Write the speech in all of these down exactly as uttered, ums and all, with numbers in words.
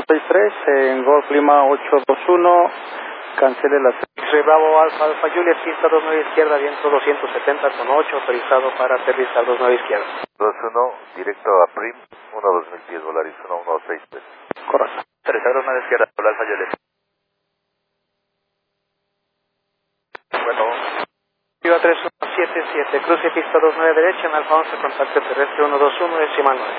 seis tres en Golf Lima ocho dos uno, cancele la... Soy Bravo Alfa Alfa Juliet, pista dos nueve izquierda, viento doscientos setenta con ocho, autorizado para aterrizar dos nueve izquierda. dos uno, directo a Prim, uno dos mil pies, Volaris uno uno seis tres. Correcto. Aterrizar dos nueve izquierda, Alfa Juliet. Bueno. Viva tres uno siete siete, cruce pista dos nueve derecha en Alfa once, contacto terrestre uno dos uno, decimal nueve.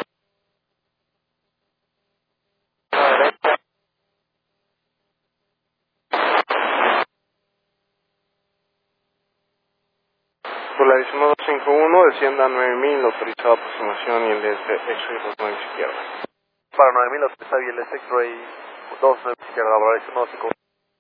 Polaris uno dos cinco uno, descienda a nueve mil, autorizado aproximación y el de X-Ray dos nueve izquierda. Para nueve mil, autorizado y el de X-Ray dos nueve izquierda, Polaris uno dos cinco uno.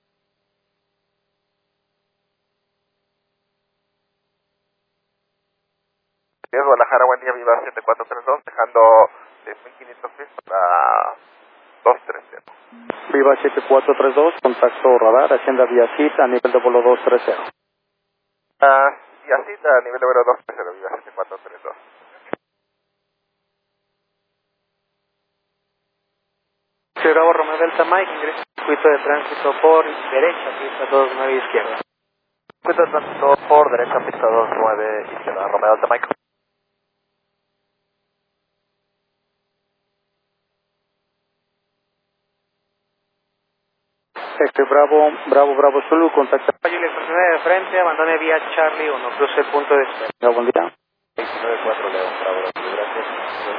Guadalajara, buen día, Viva siete cuatro tres dos, dejando de mil quinientos pies para dos tres cero. Viva siete cuatro tres dos, contacto radar, hacienda vía cita a nivel de vuelo dos tres cero. Ah, y así a nivel de vuelo dos tres cero, Viva siete cuatro tres dos. Soy Bravo Romeo Delta Mike, ingresa al circuito de tránsito por derecha, pista dos nueve izquierda. Circuito de tránsito por derecha, pista dos nueve izquierda, Romeo Delta Mike. Este Bravo, Bravo, Bravo Zulu, contacta... Juliet nueve de frente, abandone vía Charlie uno, cruce el punto de espera. Buen día. nueve cuatro León, Bravo, gracias.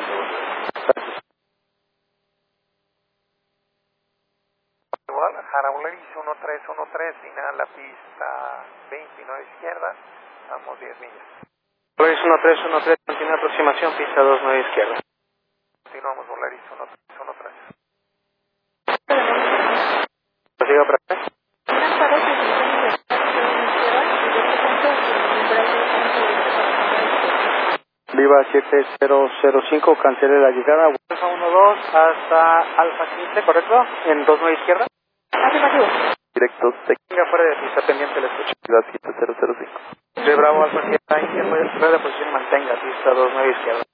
Guadalajara, Volaris uno tres uno tres, final la pista veintinueve izquierda, vamos diez millas. Volaris uno tres uno tres, continúa aproximación, pista dos nueve izquierda. Continuamos, Volaris uno tres uno tres. Prosiga para acá. Viva siete cero cero cinco, cancele la llegada. Alfa uno dos hasta Alfa quince, ¿correcto? En dos nueve izquierda. Afirmativo. Directo, Venga fuera de pista, pendiente, le escucho. Ciudad siete cero cero cinco. Soy Bravo Alfa siete, nueve de posición, mantenga pista dos nueve izquierda.